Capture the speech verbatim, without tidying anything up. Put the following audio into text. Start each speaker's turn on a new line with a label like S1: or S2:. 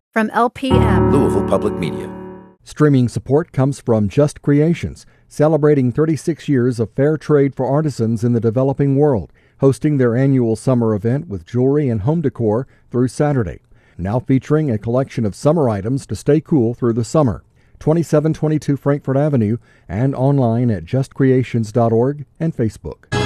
S1: From L P M,
S2: Louisville Public Media.
S3: Streaming support comes from Just Creations, celebrating thirty-six years of fair trade for artisans in the developing world, hosting their annual summer event with jewelry and home decor through Saturday. Now featuring a collection of summer items to stay cool through the summer. twenty-seven twenty-two Frankfort Avenue and online at just creations dot org and Facebook.